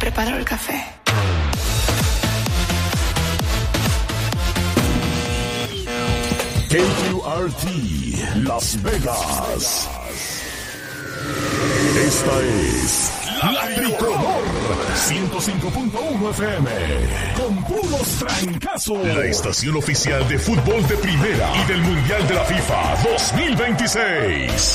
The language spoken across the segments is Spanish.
preparo el café. KQRT Las Vegas. Esta es La Tricolor 105.1 FM con puros trancazos. La estación oficial de fútbol de primera y del Mundial de la FIFA 2026.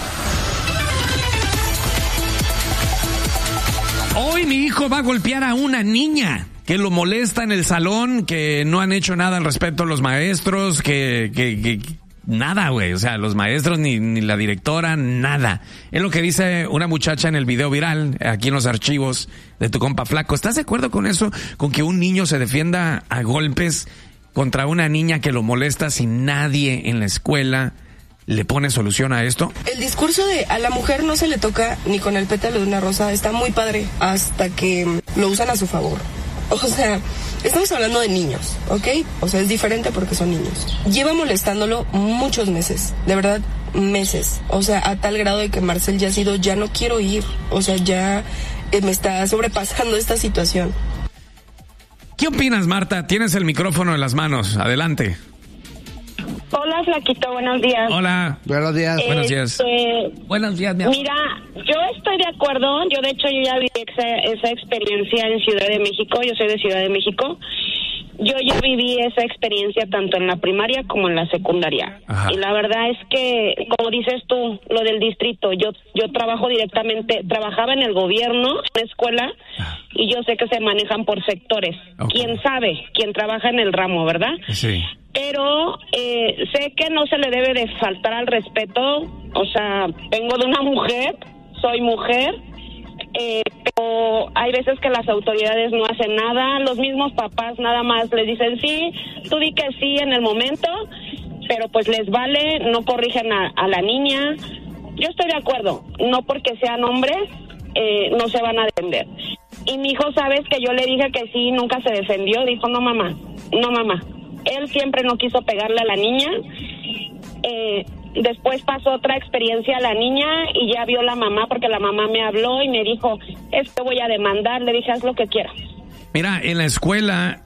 Hoy mi hijo va a golpear a una niña que lo molesta en el salón, que no han hecho nada al respecto los maestros, que nada, güey. O sea, los maestros ni la directora, nada. Es lo que dice una muchacha en el video viral, aquí en los archivos de tu compa Flaco. ¿Estás de acuerdo con eso? Con que un niño se defienda a golpes contra una niña que lo molesta sin nadie en la escuela le pone solución a esto. El discurso de a la mujer no se le toca ni con el pétalo de una rosa está muy padre hasta que lo usan a su favor. O sea, estamos hablando de niños, ¿ok? O sea, es diferente porque son niños. Lleva molestándolo muchos meses, de verdad, meses. O sea, a tal grado de que Marcel ya ha sido, ya no quiero ir. O sea, ya me está sobrepasando esta situación. ¿Qué opinas, Marta? Tienes el micrófono en las manos. Adelante. Hola, Flaquito, buenos días. Hola. Buenos días. Buenos días. Buenos días, mi amor. Mira, yo estoy de acuerdo. Yo, de hecho, yo ya viví esa experiencia en Ciudad de México. Yo soy de Ciudad de México. Yo ya viví esa experiencia tanto en la primaria como en la secundaria. Ajá. Y la verdad es que, como dices tú, lo del distrito, yo trabajo directamente, trabajaba en el gobierno, en la escuela, y yo sé que se manejan por sectores. Okay. ¿Quién sabe? ¿Quién trabaja en el ramo, verdad? Sí. Pero sé que no se le debe de faltar al respeto. O sea, vengo de una mujer, soy mujer, pero hay veces que las autoridades no hacen nada. Los mismos papás nada más les dicen sí, tú di que sí en el momento, pero pues les vale, no corrigen a la niña. Yo estoy de acuerdo, no porque sean hombres no se van a defender. Y mi hijo, sabes que yo le dije que sí, nunca se defendió, dijo no mamá. Él siempre no quiso pegarle a la niña. Después pasó otra experiencia a la niña y ya vio la mamá, porque la mamá me habló y me dijo, voy a demandar. Le dije, haz lo que quieras. Mira, en la escuela,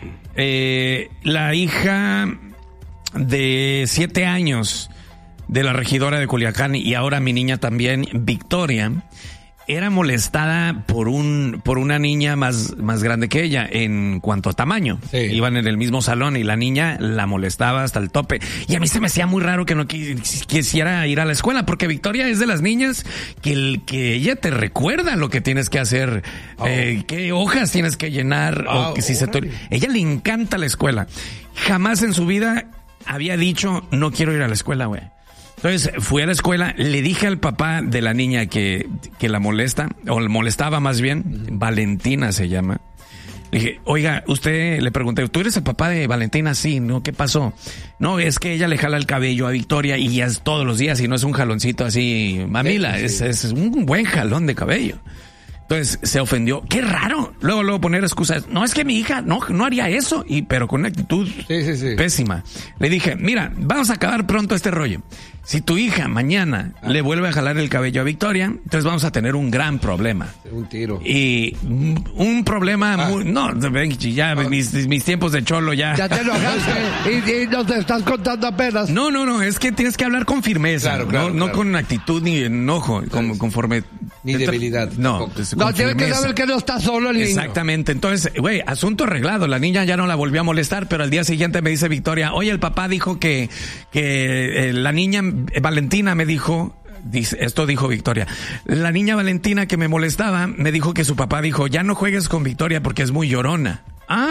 la hija de 7 años de la regidora de Culiacán y ahora mi niña también, Victoria, era molestada por una niña más grande que ella en cuanto a tamaño. Sí. Iban en el mismo salón y la niña la molestaba hasta el tope. Y a mí se me hacía muy raro que no quisiera ir a la escuela, porque Victoria es de las niñas que ella te recuerda lo que tienes que hacer, qué hojas tienes que llenar, o que si ella le encanta la escuela. Jamás en su vida había dicho no quiero ir a la escuela, güey. Entonces fui a la escuela, le dije al papá de la niña que la molesta, o le molestaba más bien, Valentina se llama. Le dije, oiga, le pregunté, ¿tú eres el papá de Valentina? Sí, ¿no? ¿Qué pasó? No, es que ella le jala el cabello a Victoria y ya es todos los días y no es un jaloncito así, mamila, sí. Es un buen jalón de cabello. Entonces se ofendió. ¡Qué raro! Luego poner excusas. No, es que mi hija no haría eso. Pero con una actitud pésima. Le dije, mira, vamos a acabar pronto este rollo. Si tu hija mañana le vuelve a jalar el cabello a Victoria, entonces vamos a tener un gran problema. Un tiro. Y un problema muy... No, ya mis tiempos de cholo ya... Ya te enojaste y no te estás contando apenas. No, es que tienes que hablar con firmeza. Claro, no con actitud ni enojo, conforme... Ni debilidad. No, tienes que saber que no está solo el niño. Exactamente. Entonces, güey, asunto arreglado. La niña ya no la volvió a molestar, pero al día siguiente me dice Victoria, oye, el papá dijo que la niña Valentina me dijo, esto dijo Victoria, la niña Valentina que me molestaba me dijo que su papá dijo, ya no juegues con Victoria porque es muy llorona.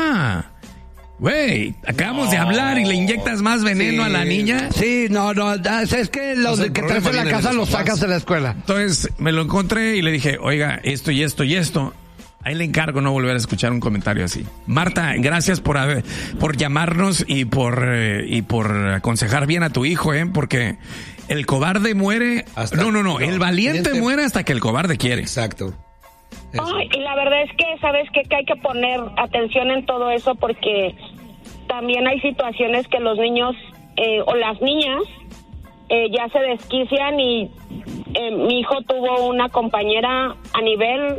Güey, acabamos de hablar y le inyectas más veneno a la niña. Sí, no, es que los que traes en la casa los sacas de la escuela. Entonces me lo encontré y le dije, oiga, esto y esto y esto. Ahí le encargo no volver a escuchar un comentario así. Marta, gracias por llamarnos y por aconsejar bien a tu hijo, porque el cobarde muere. El valiente muere hasta que el cobarde quiere. Exacto. Y la verdad es que, ¿sabes qué? Que hay que poner atención en todo eso, porque también hay situaciones que los niños o las niñas ya se desquician y mi hijo tuvo una compañera a nivel